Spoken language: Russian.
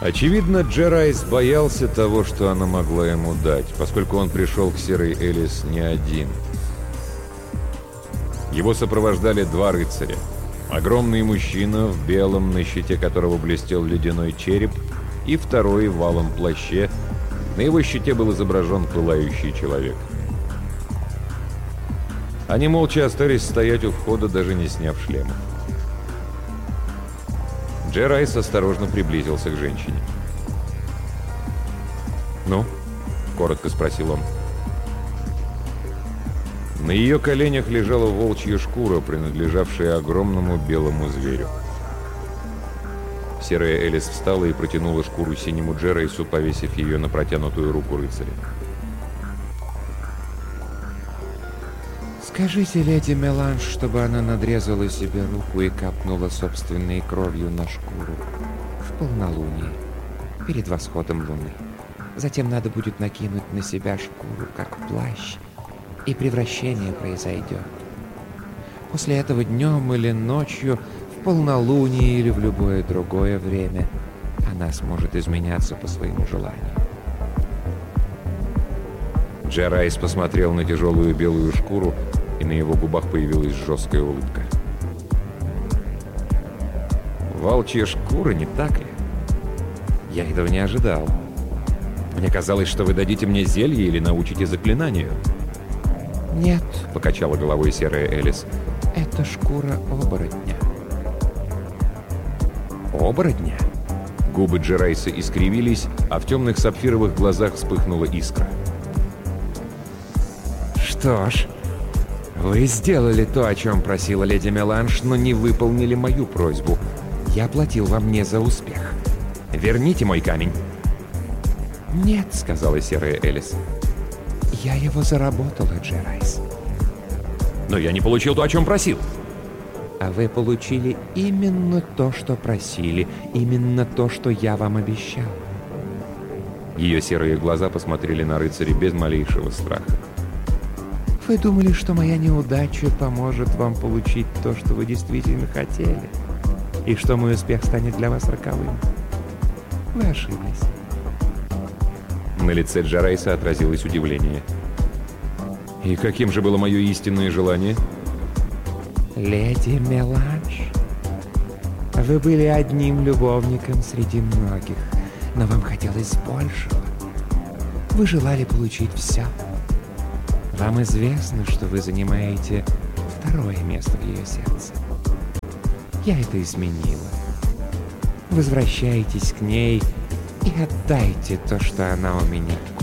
Очевидно, Джерайс боялся того, что она могла ему дать, поскольку он пришел к Серой Элис не один. Его сопровождали два рыцаря. Огромный мужчина в белом, на щите которого блестел ледяной череп, и второй в алом плаще. На его щите был изображен пылающий человек. Они молча остались стоять у входа, даже не сняв шлемов. Джерайс осторожно приблизился к женщине. «Ну?» — коротко спросил он. На ее коленях лежала волчья шкура, принадлежавшая огромному белому зверю. Серая Элис встала и протянула шкуру синему Джерайсу, повесив ее на протянутую руку рыцаря. «Скажите леди Меланж, чтобы она надрезала себе руку и капнула собственной кровью на шкуру в полнолуние, перед восходом луны. Затем надо будет накинуть на себя шкуру, как плащ, и превращение произойдет. После этого днем или ночью, в полнолуние или в любое другое время, она сможет изменяться по своему желанию». Джерайс посмотрел на тяжелую белую шкуру, и на его губах появилась жесткая улыбка. «Волчья шкура, не так ли? Я этого не ожидал. Мне казалось, что вы дадите мне зелье или научите заклинанию». «Нет», — покачала головой Серая Элис. — «это шкура оборотня». «Оборотня?» Губы Джерайса искривились, а в темных сапфировых глазах вспыхнула искра. «Что ж, вы сделали то, о чем просила леди Меланж, но не выполнили мою просьбу. Я платил вам не за успех. Верните мой камень». «Нет», — сказала Серая Элис. «Я его заработала, Джерайс». «Но я не получил то, о чем просил». «А вы получили именно то, что просили, именно то, что я вам обещал». Ее серые глаза посмотрели на рыцаря без малейшего страха. «Вы думали, что моя неудача поможет вам получить то, что вы действительно хотели, и что мой успех станет для вас роковым? Вы ошиблись». На лице Джерайса отразилось удивление. «И каким же было мое истинное желание?» «Леди Меланж, вы были одним любовником среди многих, но вам хотелось большего. Вы желали получить все. Вам известно, что вы занимаете второе место в ее сердце. Я это изменила. Возвращайтесь к ней и отдайте то, что она у меня